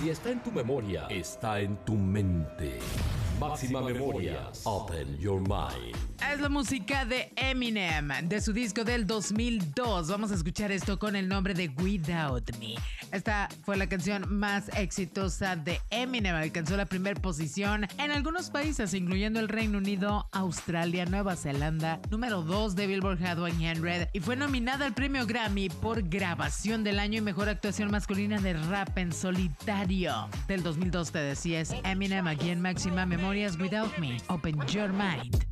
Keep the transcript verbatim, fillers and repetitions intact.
Si está en tu memoria, está en tu mente. Máxima Memorias. Open your mind. Es la música de Eminem, de su disco del dos mil dos. Vamos a escuchar esto con el nombre de Without Me. Esta fue la canción más exitosa de Eminem. Alcanzó la primera posición en algunos países, incluyendo el Reino Unido, Australia, Nueva Zelanda, número dos de Billboard Hot cien, y fue nominada al premio Grammy por grabación del año y mejor actuación masculina de rap en solitario. Del dos mil dos te decía, es Eminem aquí en Máxima Memorias. Without Me, Open Your Mind.